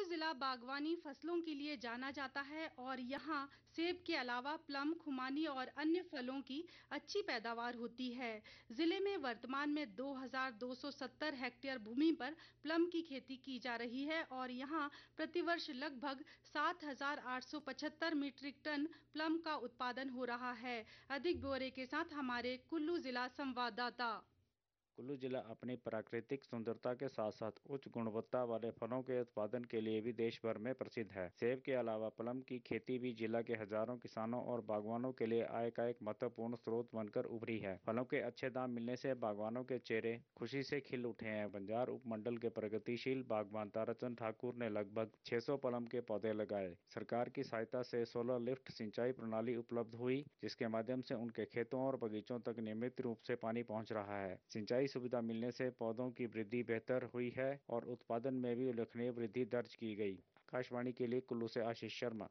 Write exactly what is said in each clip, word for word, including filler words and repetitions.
जिला बागवानी फसलों के लिए जाना जाता है और यहाँ सेब के अलावा प्लम, खुमानी और अन्य फलों की अच्छी पैदावार होती है। जिले में वर्तमान में दो हज़ार दो सौ सत्तर हेक्टेयर भूमि पर प्लम की खेती की जा रही है और यहाँ प्रतिवर्ष लगभग सात हज़ार आठ सौ पचहत्तर मीट्रिक टन प्लम का उत्पादन हो रहा है। अधिक ब्यौरे के साथ हमारे कुल्लू जिला संवाददाता। कुल्लू जिला अपनी प्राकृतिक सुंदरता के साथ साथ उच्च गुणवत्ता वाले फलों के उत्पादन के लिए भी देश भर में प्रसिद्ध है। सेब के अलावा प्लम की खेती भी जिला के हजारों किसानों और बागवानों के लिए आय का एक महत्वपूर्ण स्रोत बनकर उभरी है। फलों के अच्छे दाम मिलने से बागवानों के चेहरे खुशी से खिल उठे हैं। बंजार उपमंडल के प्रगतिशील बागवान ताराचंद ठाकुर ने लगभग छह सौ प्लम के पौधे लगाए। सरकार की सहायता से सोलर लिफ्ट सिंचाई प्रणाली उपलब्ध हुई, जिसके माध्यम से उनके खेतों और बगीचों तक नियमित रूप से पानी पहुंच रहा है। सिंचाई सुविधा मिलने से पौधों की वृद्धि बेहतर हुई है और उत्पादन में भी उल्लेखनीय वृद्धि दर्ज की गई। आकाशवाणी के लिए कुल्लू से आशीष शर्मा।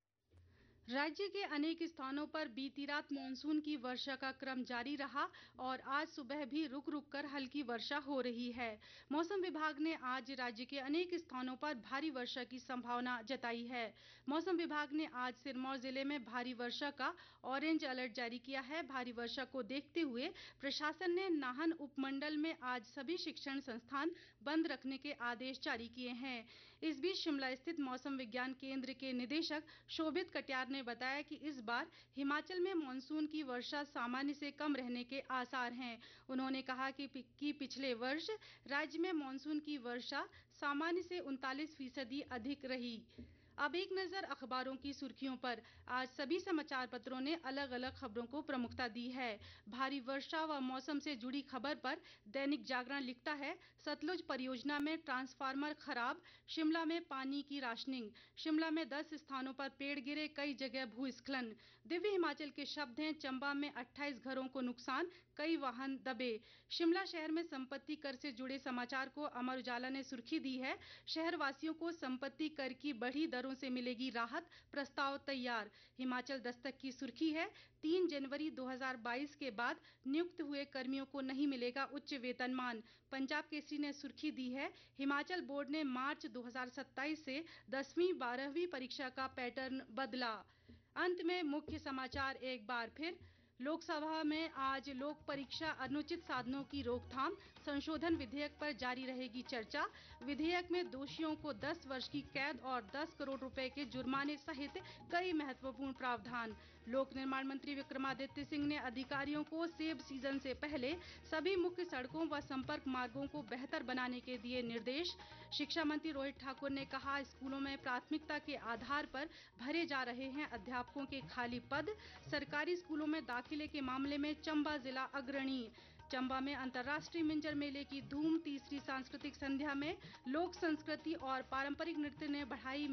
राज्य के अनेक स्थानों पर बीती रात मानसून की वर्षा का क्रम जारी रहा और आज सुबह भी रुक रुक कर हल्की वर्षा हो रही है। मौसम विभाग ने आज राज्य के अनेक स्थानों पर भारी वर्षा की संभावना जताई है। मौसम विभाग ने आज सिरमौर जिले में भारी वर्षा का ऑरेंज अलर्ट जारी किया है। भारी वर्षा को देखते हुए प्रशासन ने नाहन उपमंडल में आज सभी शिक्षण संस्थान बंद रखने के आदेश जारी किए हैं। इस बीच शिमला स्थित मौसम विज्ञान केंद्र के निदेशक शोभित कटियार ने बताया कि इस बार हिमाचल में मानसून की वर्षा सामान्य से कम रहने के आसार हैं। उन्होंने कहा कि, कि पिछले वर्ष राज्य में मानसून की वर्षा सामान्य से उनतालीस फीसदी अधिक रही। अब एक नजर अखबारों की सुर्खियों पर। आज सभी समाचार पत्रों ने अलग अलग खबरों को प्रमुखता दी है। भारी वर्षा व मौसम से जुड़ी खबर पर दैनिक जागरण लिखता है, सतलुज परियोजना में ट्रांसफार्मर खराब, शिमला में पानी की राशनिंग। शिमला में दस स्थानों पर पेड़ गिरे, कई जगह भूस्खलन। दिव्य हिमाचल के शब्द हैं, चंबा में अट्ठाईस घरों को नुकसान, कई वाहन दबे। शिमला शहर में संपत्ति कर से जुड़े समाचार को अमर उजाला ने सुर्खी दी है, शहरवासियों को संपत्ति कर की बढ़ी दरों से मिलेगी राहत, प्रस्ताव तैयार। हिमाचल दस्तक की सुर्खी है, तीन जनवरी दो हज़ार बाईस के बाद नियुक्त हुए कर्मियों को नहीं मिलेगा उच्च वेतनमान। पंजाब केसरी ने सुर्खी दी है, हिमाचल बोर्ड ने मार्च दो हज़ार सत्ताईस से दसवीं बारहवीं परीक्षा का पैटर्न बदला। अंत में मुख्य समाचार एक बार फिर। लोकसभा में आज लोक परीक्षा अनुचित साधनों की रोकथाम संशोधन विधेयक पर जारी रहेगी चर्चा। विधेयक में दोषियों को दस वर्ष की कैद और दस करोड़ रुपए के जुर्माने सहित कई महत्वपूर्ण प्रावधान। लोक निर्माण मंत्री विक्रमादित्य सिंह ने अधिकारियों को सेब सीजन से पहले सभी मुख्य सड़कों व संपर्क मार्गों को बेहतर बनाने के दिए निर्देश। शिक्षा मंत्री रोहित ठाकुर ने कहा, स्कूलों में प्राथमिकता के आधार पर भरे जा रहे हैं अध्यापकों के खाली पद। सरकारी स्कूलों में दाखिले के मामले में चंबा जिला अग्रणी। चंबा में अंतर्राष्ट्रीय मिंजर मेले की धूम। तीसरी सांस्कृतिक संध्या में लोक संस्कृति और पारंपरिक नृत्य ने बढ़ाई